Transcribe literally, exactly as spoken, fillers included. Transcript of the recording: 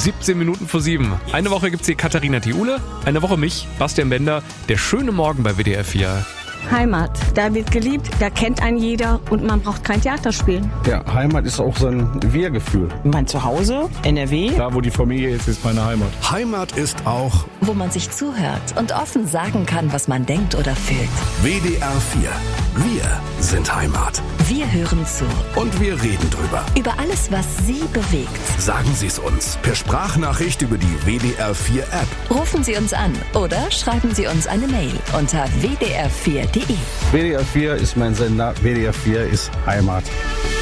siebzehn Minuten vor sieben. Eine Woche gibt's hier Katharina Thiule, eine Woche mich, Bastian Bender. Der schöne Morgen bei W D R vier. Heimat, da wird geliebt, da kennt einen jeder und man braucht kein Theater spielen. Ja, Heimat ist auch so ein Wir-Gefühl. Mein Zuhause, N R W. Da, wo die Familie ist, ist meine Heimat. Heimat ist auch, wo man sich zuhört und offen sagen kann, was man denkt oder fühlt. W D R vier. Wir sind Heimat. Wir hören zu. Und wir reden drüber. Über alles, was Sie bewegt. Sagen Sie es uns per Sprachnachricht über die W D R vier App. Rufen Sie uns an oder schreiben Sie uns eine Mail unter w d r vier punkt d e. W D R vier ist mein Sender, W D R vier ist Heimat.